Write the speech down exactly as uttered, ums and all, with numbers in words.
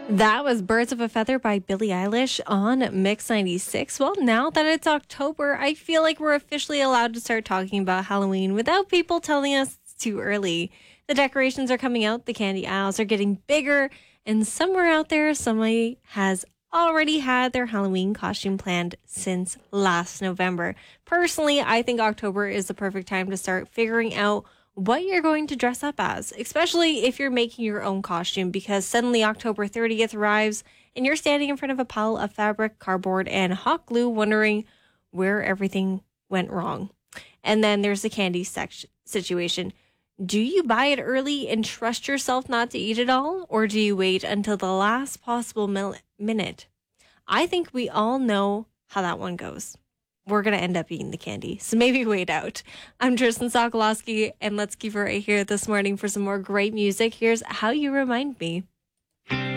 That was Birds of a Feather by Billie Eilish on Mix ninety-six. Well, now that it's October, I feel like we're officially allowed to start talking about Halloween without people telling us it's too early. The decorations are coming out, the candy aisles are getting bigger, and somewhere out there, somebody has already had their Halloween costume planned since last November. Personally, I think October is the perfect time to start figuring out what you're going to dress up as, especially if you're making your own costume, because suddenly October thirtieth arrives and you're standing in front of a pile of fabric, cardboard, and hot glue wondering where everything went wrong. And then there's the candy section situation. Do you buy it early and trust yourself not to eat it all, or do you wait until the last possible mil- minute? I think we all know how that one goes. We're going to end up eating the candy, so maybe wait out. I'm Tristan Sokolowski, and let's keep it right here this morning for some more great music. Here's How You Remind Me.